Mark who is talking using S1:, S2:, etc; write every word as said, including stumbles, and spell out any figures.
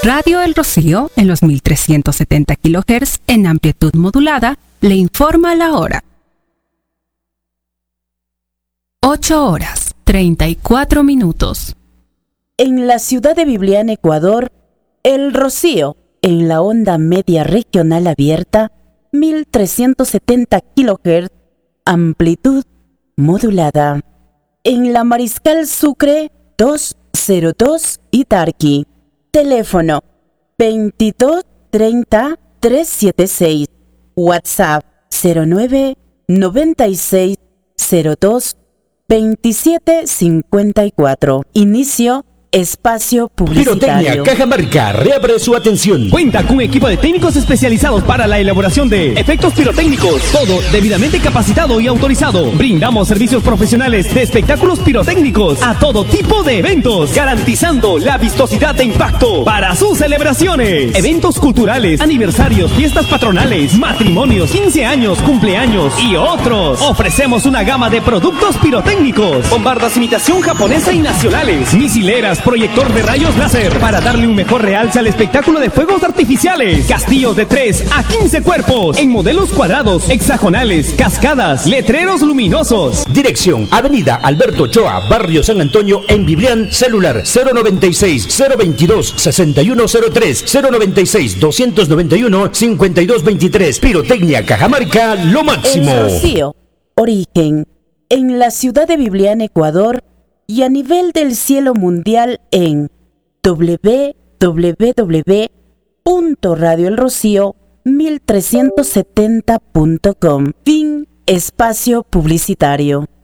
S1: Radio El Rocío, en los mil trescientos setenta kilohertz en amplitud modulada, le informa la hora. ocho horas, treinta y cuatro minutos.
S2: En la ciudad de Biblián, Ecuador, El Rocío, en la onda media regional abierta, mil trescientos setenta kilohertz, amplitud modulada. En la Mariscal Sucre, doscientos dos y Tarqui. Teléfono veintidós treinta, trescientos setenta y seis. WhatsApp cero nueve noventa y seis cero dos veintisiete cincuenta y cuatro. Inicio espacio publicitario.
S3: Pirotecnia Cajamarca reabre su atención.
S4: Cuenta con un equipo de técnicos especializados para la elaboración de efectos pirotécnicos. Todo debidamente capacitado y autorizado. Brindamos servicios profesionales de espectáculos pirotécnicos a todo tipo de eventos, garantizando la vistosidad de impacto para sus celebraciones. Eventos culturales, aniversarios, fiestas patronales, matrimonios, quince años, cumpleaños y otros. Ofrecemos una gama de productos pirotécnicos, bombardas imitación japonesa y nacionales, misileras, proyector de rayos láser para darle un mejor realce al espectáculo de fuegos artificiales, castillos de tres a quince cuerpos en modelos cuadrados, hexagonales, cascadas, letreros luminosos.
S3: Dirección Avenida Alberto Ochoa, Barrio San Antonio, en Biblián. Celular cero noventa y seis, cero veintidós, sesenta y uno cero tres, cero noventa y seis, doscientos noventa y uno, cincuenta y dos veintitrés. Pirotecnia Cajamarca, lo máximo.
S2: El Rocío, origen en la ciudad de Biblián, Ecuador, y a nivel del cielo mundial en doble u doble u doble u punto radio el rocío mil trescientos setenta punto com. Fin espacio publicitario.